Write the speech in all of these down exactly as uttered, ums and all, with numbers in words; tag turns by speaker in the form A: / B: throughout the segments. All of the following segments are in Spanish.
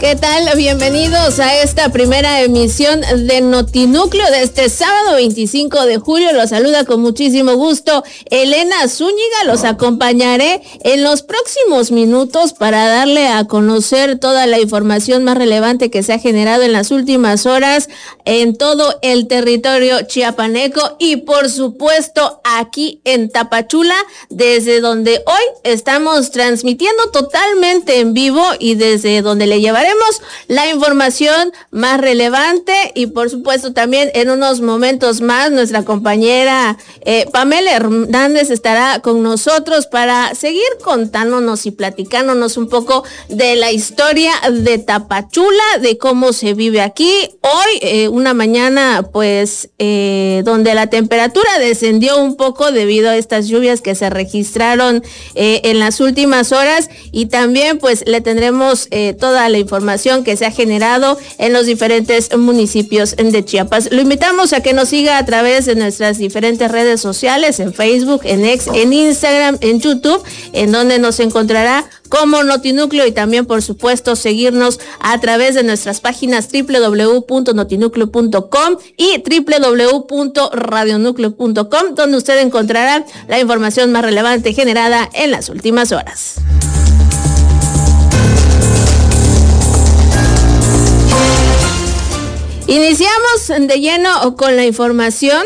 A: ¿Qué tal? Bienvenidos a esta primera emisión de Notinúcleo de este sábado veinticinco de julio. Los saluda con muchísimo gusto Elena Zúñiga. Los acompañaré en los próximos minutos para darle a conocer toda la información más relevante que se ha generado en las últimas horas en todo el territorio chiapaneco y por supuesto aquí en Tapachula, desde donde hoy estamos transmitiendo totalmente en vivo y desde donde le llevaremos la información más relevante. Y por supuesto también en unos momentos más nuestra compañera eh, Pamela Hernández estará con nosotros para seguir contándonos y platicándonos un poco de la historia de Tapachula, de cómo se vive aquí. Hoy eh, una mañana pues eh, donde la temperatura descendió un poco debido a estas lluvias que se registraron eh, en las últimas horas, y también pues le tendremos eh, toda la información que se ha generado en los diferentes municipios de Chiapas. Lo invitamos a que nos siga a través de nuestras diferentes redes sociales, en Facebook, en X, en Instagram, en YouTube, en donde nos encontrará como Notinúcleo, y también por supuesto seguirnos a través de nuestras páginas doble u doble u doble u punto notinúcleo punto com y doble u doble u doble u punto radionúcleo punto com, donde usted encontrará la información más relevante generada en las últimas horas. Iniciamos de lleno con la información,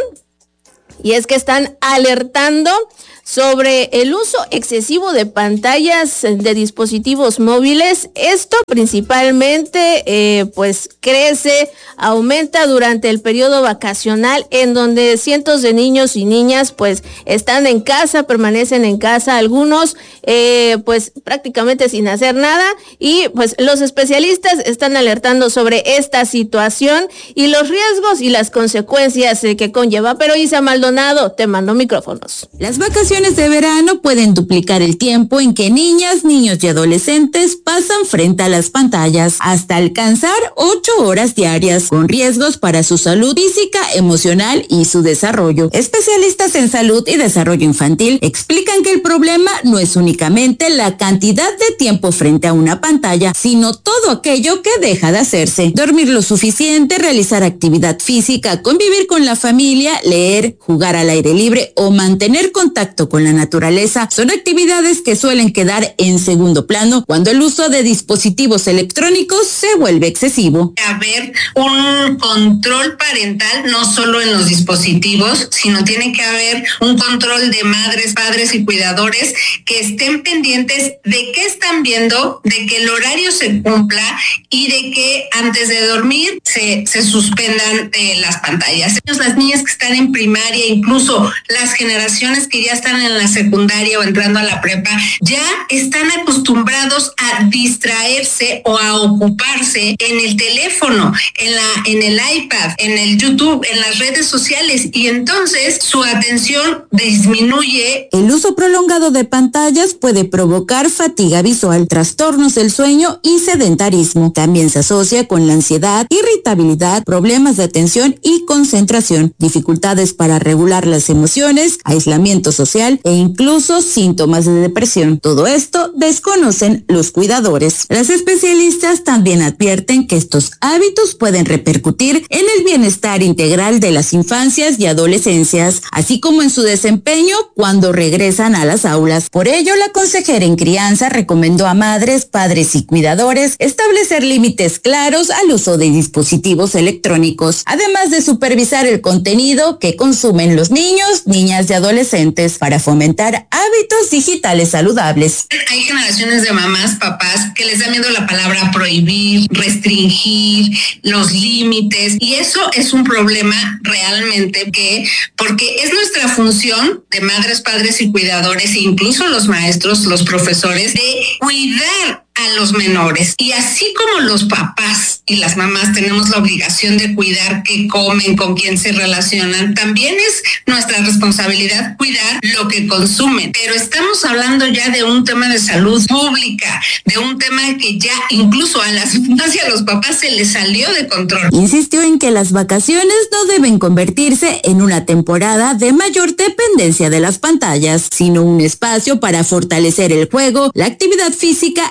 A: y es que están alertando sobre el uso excesivo de pantallas de dispositivos móviles. Esto principalmente eh, pues crece, aumenta durante el periodo vacacional, en donde cientos de niños y niñas pues están en casa, permanecen en casa, algunos eh, pues prácticamente sin hacer nada, y pues los especialistas están alertando sobre esta situación y los riesgos y las consecuencias eh, que conlleva. Pero Isa Maldonado, te mando micrófonos.
B: Las vacaciones de verano pueden duplicar el tiempo en que niñas, niños y adolescentes pasan frente a las pantallas, hasta alcanzar ocho horas diarias, con riesgos para su salud física, emocional y su desarrollo. Especialistas en salud y desarrollo infantil explican que el problema no es únicamente la cantidad de tiempo frente a una pantalla, sino todo aquello que deja de hacerse. Dormir lo suficiente, realizar actividad física, convivir con la familia, leer, jugar al aire libre o mantener contacto con la naturaleza son actividades que suelen quedar en segundo plano cuando el uso de dispositivos electrónicos se vuelve excesivo.
C: Haber un control parental no solo en los dispositivos, sino tiene que haber un control de madres, padres y cuidadores que estén pendientes de qué están viendo, de que el horario se cumpla y de que antes de dormir se, se suspendan eh, las pantallas. Las niñas que están en primaria, incluso las generaciones que ya están en la secundaria o entrando a la prepa, ya están acostumbrados a distraerse o a ocuparse en el teléfono, en la, en el iPad, en el YouTube, en las redes sociales, y entonces su atención disminuye.
B: El uso prolongado de pantallas puede provocar fatiga visual, trastornos del sueño y sedentarismo. También se asocia con la ansiedad, irritabilidad, problemas de atención y concentración, dificultades para regular las emociones, aislamiento social e incluso síntomas de depresión. Todo esto desconocen los cuidadores. Las especialistas también advierten que estos hábitos pueden repercutir en el bienestar integral de las infancias y adolescencias, así como en su desempeño cuando regresan a las aulas. Por ello, la consejera en crianza recomendó a madres, padres y cuidadores establecer límites claros al uso de dispositivos electrónicos, además de supervisar el contenido que consumen los niños, niñas y adolescentes para fomentar hábitos digitales saludables.
C: Hay generaciones de mamás, papás que les da miedo la palabra prohibir, restringir, los límites, y eso es un problema realmente, que porque es nuestra función de madres, padres y cuidadores, e incluso los maestros, los profesores, de cuidar a los menores. Y así como los papás y las mamás tenemos la obligación de cuidar qué comen, con quién se relacionan, también es nuestra responsabilidad cuidar lo que consumen. Pero estamos hablando ya de un tema de salud pública, de un tema que ya incluso a las mamás y a los papás se les salió de control.
B: Insistió en que las vacaciones no deben convertirse en una temporada de mayor dependencia de las pantallas, sino un espacio para fortalecer el juego, la actividad física y la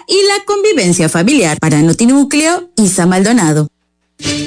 B: convivencia familiar. Para Notinúcleo, Isa Maldonado.